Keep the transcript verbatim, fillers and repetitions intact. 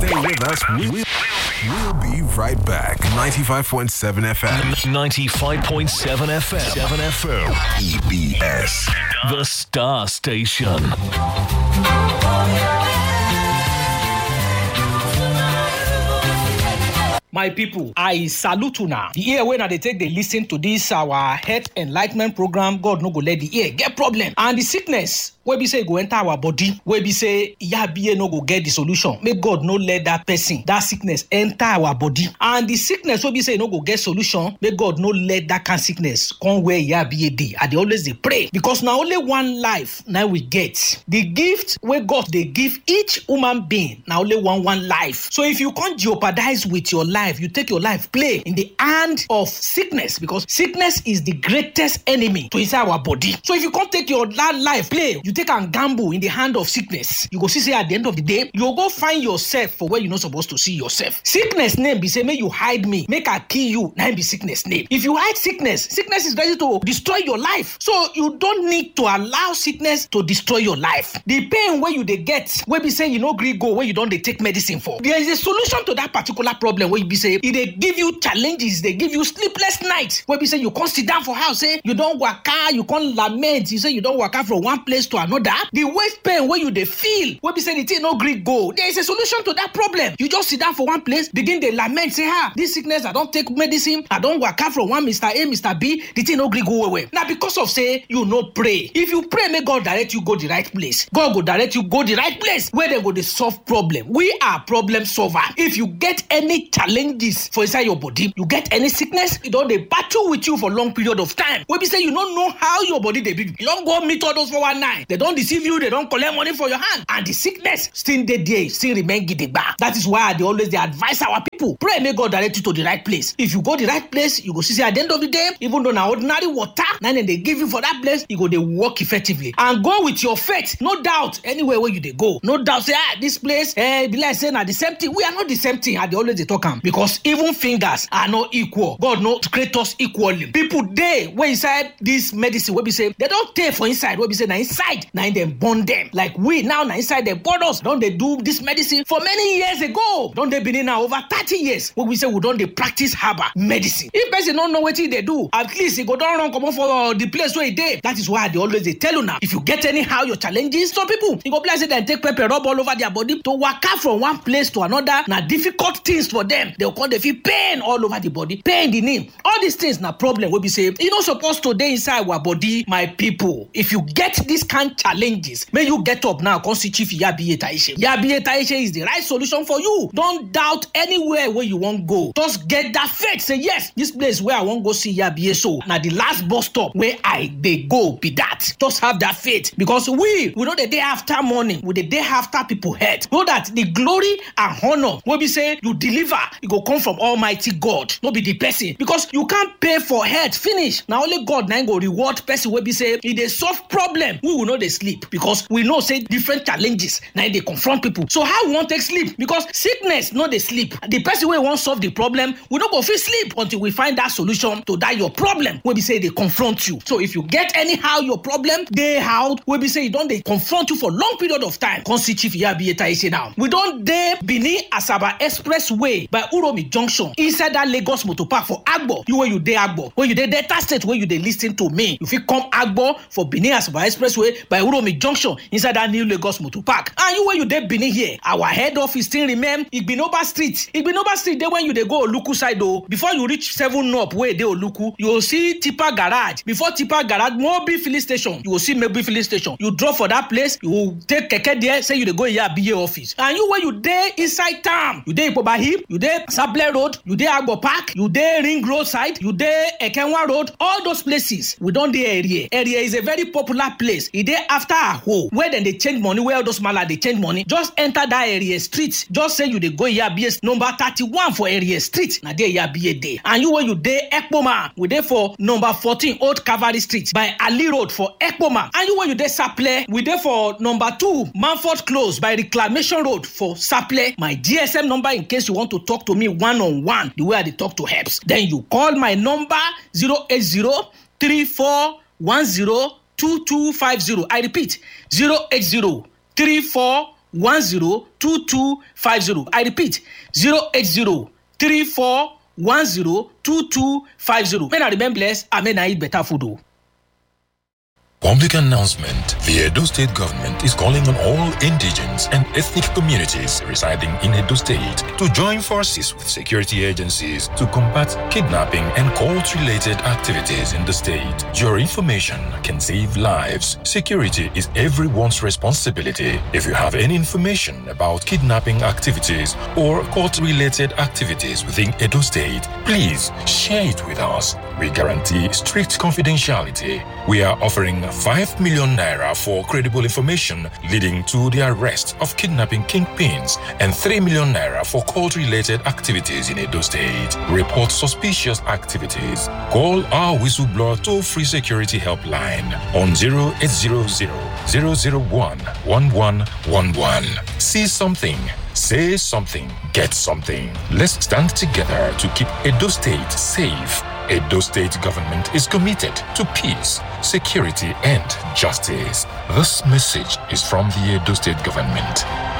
Stay with us. We, we, we'll be right back. ninety-five point seven F M. ninety-five point seven F M. seven F M. E B S. The Star Station. My people, I salute you now. The ear when they take they listen to this our health enlightenment program, God no go let the ear get problem. And the sickness where we say go enter our body, where we say yeah be no go get the solution. May God no let that person, that sickness enter our body. And the sickness where we say no go get solution, may God no let that kind of sickness come where yeah be a day. And they always they pray because now only one life now we get. The gift where God they give each human being now only one one life. So if you can't jeopardize with your life, you take your life, play in the hand of sickness because sickness is the greatest enemy to inside our body. So if you can't take your life, play, you take and gamble in the hand of sickness, you go see say at the end of the day, you'll go find yourself for where you're not supposed to see yourself. Sickness name be say, may you hide me, make I kill you, now be sickness name. If you hide sickness, sickness is ready to destroy your life. So you don't need to allow sickness to destroy your life. The pain where you they get, where be say you know gree go, where you don't they take medicine for. There is a solution to that particular problem where you be say, if they give you challenges, they give you sleepless nights. Where we say you can't sit down for house, say you don't work out, you can't lament, you say you don't work out from one place to another. The waist pain where you they feel, where we say the thing no great go. There is a solution to that problem. You just sit down for one place, begin to lament, say, ah, this sickness, I don't take medicine, I don't work out from one Mister A, Mister B, the thing no great go away. Now because of say you no pray. If you pray, may God direct you go the right place. God go direct you go the right place where they go to solve problem. We are problem solver. If you get any challenges for inside your body, you get any sickness, you don't they battle with you for long period of time. When we say you don't know how your body they be, you don't go meet all those four one nine. They don't deceive you, they don't collect money for your hand, and the sickness still they there, still remain gidigba. That is why they always they advise our people. Pray, may God direct you to the right place. If you go the right place, you go see at the end of the day, even though now ordinary water, then they give you for that place, you go they work effectively and go with your faith. No doubt, anywhere where you they go, no doubt say ah this place, eh, be like saying na the same thing. We are not the same thing. And they always they talk am because even fingers are not equal. God not create us equally. People they where inside this medicine, where we say they don't take for inside, where we say na inside, na in them burn them. Like we now na inside them burn us. Don't they do this medicine for many years ago? Don't they been in now over thirty years? Where we say we don't they practice herbal medicine. If person don't know what they do, at least it go down wrong come for uh, the place where they. That is why they always they tell you now. If you get anyhow your challenges, some people you go bless it and take pepper rub all over their body to walk out from one place to another. Now difficult things for them. They'll call they feel pain all over the body, pain the name. All these things na problem will be say you not supposed to dey inside our body, my people. If you get these kind of challenges, may you get up now. Come see Chief Yabiye Taishe. Yabiye Taishe is the right solution for you. Don't doubt anywhere where you want go. Just get that faith. Say yes, this place where I want go see Yabiye. So now the last bus stop where I they go be that. Just have that faith because we we know the day after morning, with the day after people head. Know that the glory and honor will be say you deliver. It go come from Almighty God, not be the person. Because you can't pay for health, finish. Now only God now go reward person will be say, if they solve problem, we will know they sleep. Because we know say different challenges, now they confront people. So how we want to take sleep? Because sickness, not they sleep. The person who won't solve the problem, we don't go feel sleep until we find that solution to that your problem, will be say they confront you. So if you get anyhow your problem, they how, will be say you don't they confront you for long period of time. Come see Chief Yabiye Taishe now. We don't dare Benin Asaba Expressway by Uromi Junction inside that Lagos Motor Park for Agbo. You where you dey Agbo, where you dey Delta State, where you dey listen to me. If you come Agbo for Benin Asaba Expressway by Uromi Junction inside that new Lagos Motor Park, and you where you dey Benin here, our head office still remain Igbinoba Street. Igbinoba Street, there when you dey go Oluku side though. Before you reach seven up where they Oluku, you will see Tipper Garage. Before Tipper Garage, Mobi Filling Station, you will see Mobi Filling Station. You drop for that place, you will take keke there, say you dey go here B A office, and you where you dey inside town, you dey Ipobahi, you dey Sable Road, you dey Agbo Park, you dey Ring Road side, you dey Ekenwa Road, all those places we don dey area. Area is a very popular place. E dey after Aho, where then they change money, where all those mala they change money. Just enter that area street. Just say you dey go here B S number thirty-one for area street. Na there here B A day. And you where you dey Ekpoma, we dey for number fourteen Old Cavalry Street by Ali Road for Ekpoma. And you where you dey Saple, we dey for number two Manford Close by Reclamation Road for Saple. My G S M number in case you want to talk to me one on one, the way I dey talk to helps. Then you call my number zero eight zero three four one zero two two five zero. I repeat zero eight zero three four one zero two two five zero. I repeat, zero eight zero three four one zero two two five zero. May I remain blessed and may I eat better food. Public announcement. The Edo State government is calling on all indigenous and ethnic communities residing in Edo State to join forces with security agencies to combat kidnapping and cult-related activities in the state. Your information can save lives. Security is everyone's responsibility. If you have any information about kidnapping activities or cult-related activities within Edo State, please share it with us. We guarantee strict confidentiality. We are offering five million naira for credible information leading to the arrest of kidnapping kingpins and three million naira for cult-related activities in Edo State. Report suspicious activities. Call our whistleblower toll-free security helpline on zero eight zero zero zero zero one one one one one. See something. Say something. Get something. Let's stand together to keep Edo State safe. Edo State government is committed to peace, security, and justice. This message is from the Edo State government.